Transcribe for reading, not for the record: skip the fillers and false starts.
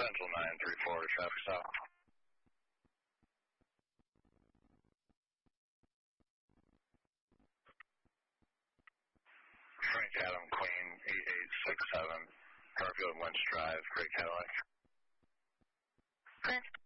Central 934, traffic stop. Frank Adam Queen 8867, Garfield Lynch Drive, Great Cadillac. Clint.